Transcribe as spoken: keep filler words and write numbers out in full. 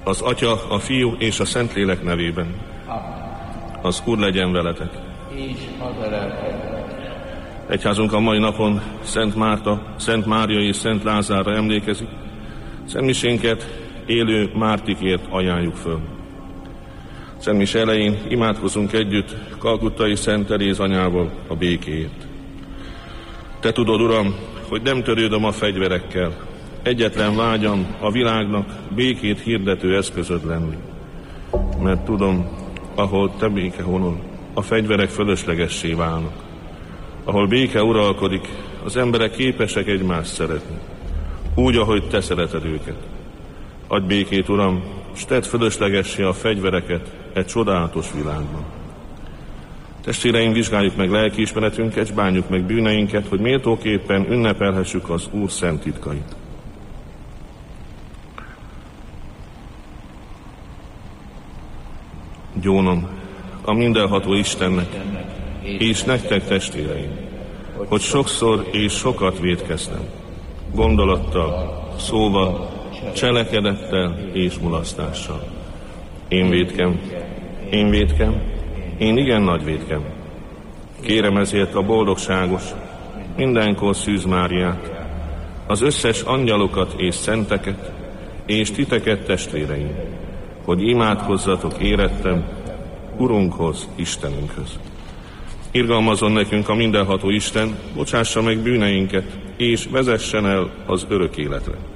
Az Atya, a Fiú és a Szentlélek nevében. Az Úr legyen veletek. És az a lelked. Egyházunk a mai napon Szent Márta, Szent Mária és Szent Lázárra emlékezik. Szentmisénket élő mártikért ajánljuk föl. Szentmise elején imádkozunk együtt Kalkuttai Szent Teréz anyával a békéért. Te tudod, Uram, hogy nem törődöm a fegyverekkel. Egyetlen vágyam a világnak békét hirdető eszközöd lenni. Mert tudom, ahol te béke honol, a fegyverek fölöslegessé válnak. Ahol béke uralkodik, az emberek képesek egymást szeretni. Úgy, ahogy te szereted őket. Adj békét, Uram, s tedd fölöslegessé a fegyvereket egy csodálatos világban. Testvéreim, vizsgáljuk meg lelkiismeretünket, s bánjuk meg bűneinket, hogy méltóképpen ünnepelhessük az Úr szent titkait. Gyónom a mindenható Istennek, és nektek, testvéreim, hogy sokszor és sokat vétkeztem, gondolattal, szóval, cselekedettel és mulasztással. Én vétkem, én vétkem, én igen nagy vétkem. Kérem ezért a boldogságos, mindenkor Szűz Máriát, az összes angyalokat és szenteket, és titeket, testvéreim, hogy imádkozzatok érettem Urunkhoz, Istenünkhöz. Irgalmazzon nekünk a mindenható Isten, bocsássa meg bűneinket, és vezessen el az örök életre.